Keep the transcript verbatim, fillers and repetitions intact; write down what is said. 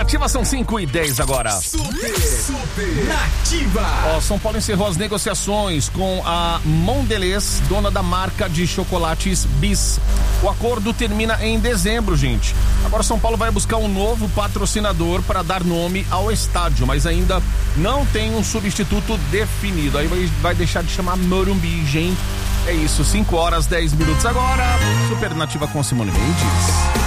Nativa, são cinco e dez agora. Super, super Nativa. Ó, São Paulo encerrou as negociações com a Mondelez, dona da marca de chocolates Bis. O acordo termina em dezembro, gente. Agora São Paulo vai buscar um novo patrocinador para dar nome ao estádio, mas ainda não tem um substituto definido. Aí vai, vai deixar de chamar Morumbi, gente. É isso, cinco horas, dez minutos agora. Super Nativa com Simone Mendes.